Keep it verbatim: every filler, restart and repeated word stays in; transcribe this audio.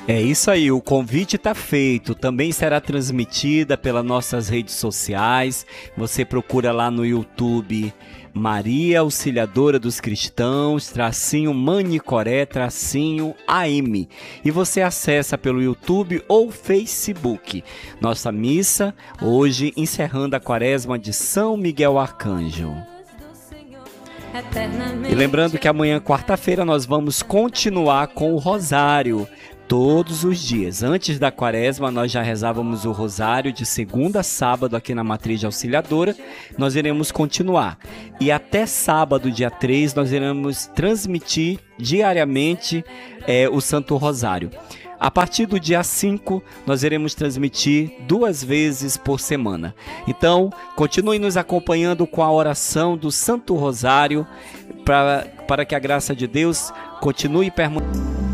É isso aí, o convite está feito. Também será transmitida pelas nossas redes sociais. Você procura lá no YouTube Maria Auxiliadora dos Cristãos, tracinho Manicoré, tracinho A M. E você acessa pelo YouTube ou Facebook. Nossa missa, hoje encerrando a quaresma de São Miguel Arcanjo. E lembrando que amanhã, quarta-feira, nós vamos continuar com o Rosário. Todos os dias. Antes da quaresma, nós já rezávamos o rosário de segunda a sábado aqui na Matriz de Auxiliadora. Nós iremos continuar. E até sábado, dia três, nós iremos transmitir diariamente é, o Santo Rosário. A partir do dia cinco, nós iremos transmitir duas vezes por semana. Então, continue nos acompanhando com a oração do Santo Rosário para, para que a graça de Deus continue permanecendo.